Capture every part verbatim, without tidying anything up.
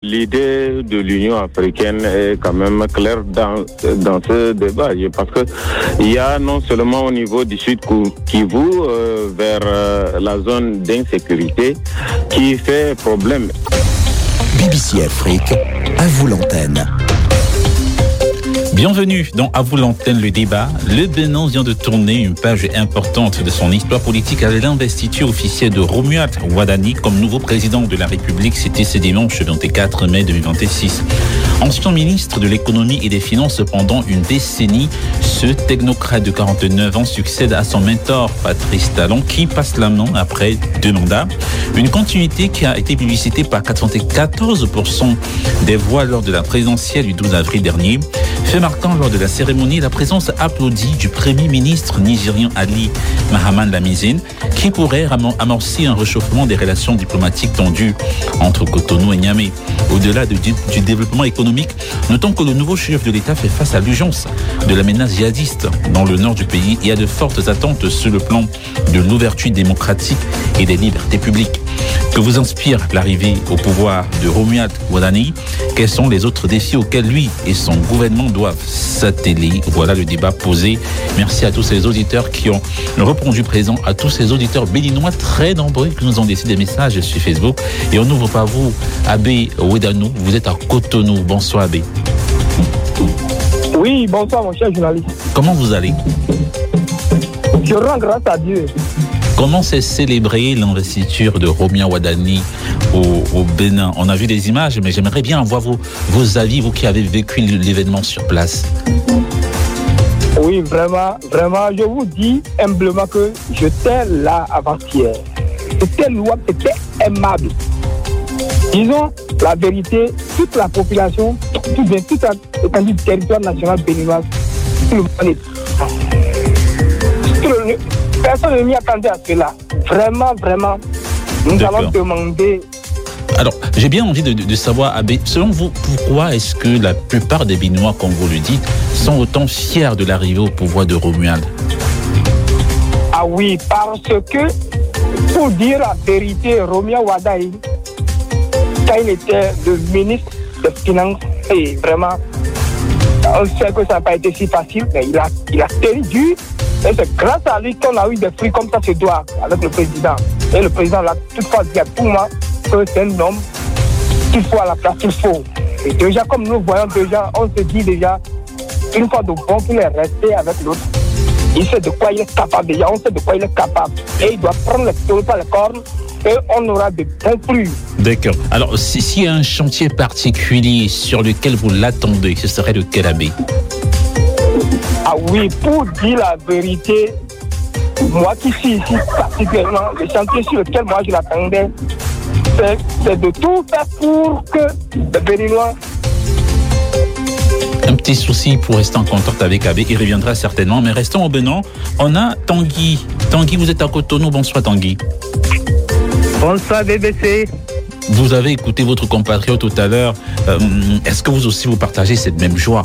l'idée de l'Union africaine est quand même claire dans, dans ce débat. Parce qu'il y a non seulement au niveau du Sud Kivu euh, vers euh, la zone d'insécurité qui fait problème. B B C Afrique, à vous l'antenne. Bienvenue dans À vous l'antenne, le débat. Le Bénin vient de tourner une page importante de son histoire politique avec l'investiture officielle de Romuald Wadani comme nouveau président de la République. C'était ce dimanche vingt-quatre mai deux mille vingt-six. Ancien ministre de l'économie et des finances pendant une décennie, ce technocrate de quarante-neuf ans succède à son mentor Patrice Talon qui passe la main après deux mandats. Une continuité qui a été publicitée par quatre-vingt-quatorze pour cent des voix lors de la présidentielle du douze avril dernier. Fait marquant lors de la cérémonie, la présence applaudie du Premier ministre nigérien Ali Mahaman Lamizine, qui pourrait amorcer un réchauffement des relations diplomatiques tendues entre Cotonou et Niamey. Au-delà de, du, du développement économique, notons que le nouveau chef de l'État fait face à l'urgence de la menace djihadiste dans le nord du pays et a de fortes attentes sur le plan de l'ouverture démocratique et des libertés publiques. Que vous inspire l'arrivée au pouvoir de Romuald Wadani? Quels sont les autres défis auxquels lui et son gouvernement doivent s'atteler? Voilà le débat posé. Merci à tous ces auditeurs qui ont répondu présent, à tous ces auditeurs béninois très nombreux qui nous ont laissé des messages sur Facebook. Et on n'ouvre pas vous, Abbé Wedanou, vous êtes à Cotonou. Bonsoir Abbé. Oui, bonsoir mon cher journaliste. Comment vous allez? Je rends grâce à Dieu. Comment s'est célébrée l'investiture de Romuald Wadani au, au Bénin? On a vu des images, mais j'aimerais bien avoir vos, vos avis, vous qui avez vécu l'événement sur place. Oui, vraiment, vraiment, je vous dis humblement que j'étais là avant-hier. C'était louable, c'était aimable. Disons la vérité, toute la population, tout bien, toute la étendue du territoire national béninois, tout le monde est... Personne ne m'y attendait à cela. Vraiment, vraiment, nous D'accord. allons demander... Alors, j'ai bien envie de, de, de savoir, Abbé, selon vous, pourquoi est-ce que la plupart des Béninois, comme vous le dites, sont autant fiers de l'arrivée au pouvoir de Romuald? Ah oui, parce que, pour dire la vérité, Romuald Wadani, quand il était le ministre des Finances, et vraiment, on sait que ça n'a pas été si facile, mais il a, il a tenu dur. Et c'est grâce à lui qu'on a eu des fruits comme ça se doit avec le président. Et le président l'a toutefois dit à tout le monde que c'est un homme qu'il faut à la place qu'il faut. Et déjà, comme nous voyons déjà, on se dit déjà, une fois de bon qu'il est resté avec l'autre, il sait de quoi il est capable déjà, on sait de quoi il est capable. Et il doit prendre les taureaux par les cornes et on aura de bons fruits. D'accord. Alors, s'il si y a un chantier particulier sur lequel vous l'attendez, ce serait de quel abbé? Ah oui, pour dire la vérité, moi qui suis ici particulièrement, le chantier sur lequel moi je l'attendais, c'est, c'est de tout faire pour que les Béninois... Un petit souci pour rester en contact avec Abbé, il reviendra certainement, mais restons au Bénin. On a Tanguy. Tanguy, vous êtes à Cotonou, bonsoir Tanguy. Bonsoir B B C. Vous avez écouté votre compatriote tout à l'heure. Euh, est-ce que vous aussi vous partagez cette même joie?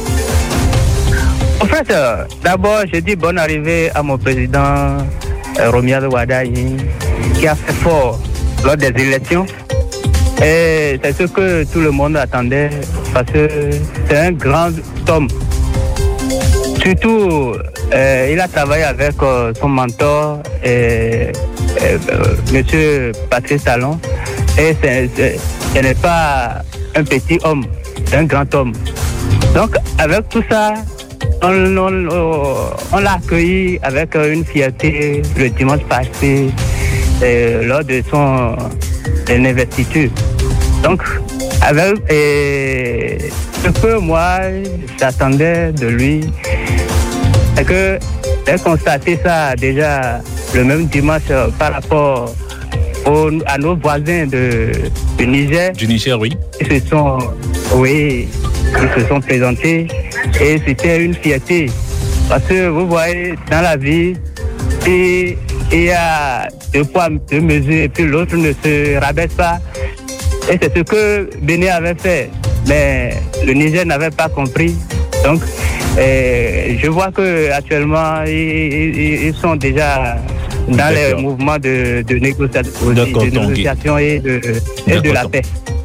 En fait, euh, d'abord, je dis bonne arrivée à mon président euh, Romuald Wadani, qui a fait fort lors des élections. Et c'est ce que tout le monde attendait, parce que c'est un grand homme. Surtout, euh, il a travaillé avec euh, son mentor, euh, euh, M. Patrice Talon. Et c'est, c'est, ce n'est pas un petit homme, c'est un grand homme. Donc, avec tout ça, On, on, on l'a accueilli avec une fierté le dimanche passé euh, lors de son euh, investiture. Donc, avec euh, ce que moi j'attendais de lui, c'est que j'ai constaté ça déjà le même dimanche par rapport au, à nos voisins de, de Niger. Du Niger, oui. Ils se sont, oui, ils se sont présentés. Et c'était une fierté. Parce que vous voyez, dans la vie, il y a deux poids, deux mesures, et puis l'autre ne se rabaisse pas. Et c'est ce que Bénin avait fait. Mais le Niger n'avait pas compris. Donc, euh, je vois qu'actuellement, ils, ils sont déjà dans D'accord. les mouvements de, de, négociation, de négociation et, de, et de la paix.